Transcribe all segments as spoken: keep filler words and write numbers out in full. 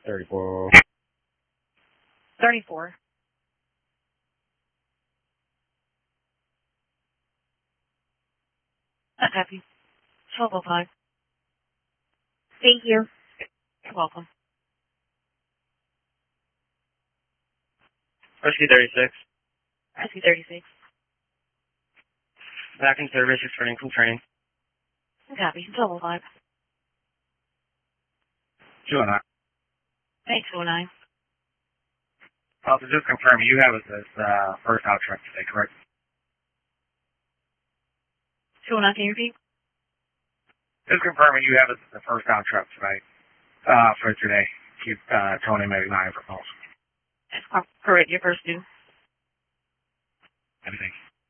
thirty-four. thirty-four. I copy. twelve oh five. Thank you. You're welcome. Rescue thirty-six. Rescue thirty-six. Back in service, returning from training. I copy. twelve oh five. two oh nine. Thanks, two oh nine. Also, just confirm, you have us as uh, first out truck today, correct? two oh nine, can you repeat? Just confirming you have us as the first out truck tonight uh, for today. Keep uh, Tony maybe nine for calls. That's correct. Your first due. Everything.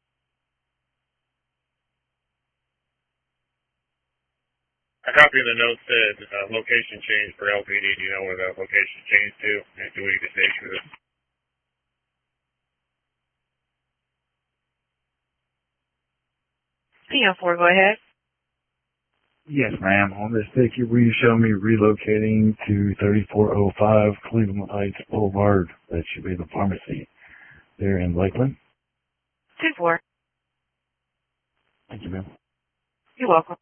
A copy of the note said uh, location change for L P D. Do you know where the location changed to? And do we need to station this? P M four, go ahead. Yes, ma'am. On this ticket, will you show me relocating to thirty-four oh five Cleveland Heights Boulevard? That should be the pharmacy there in Lakeland. two four. Thank you, ma'am. You're welcome.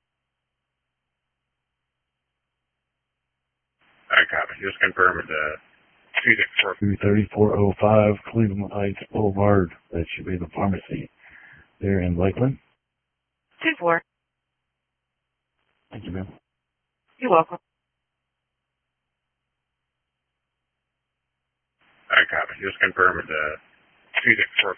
I copy. Just confirming the two six four. To thirty-four oh five Cleveland Heights Boulevard. That should be the pharmacy there in Lakeland. two four. Thank you, ma'am. You're welcome. I copy. Just confirming the two six four.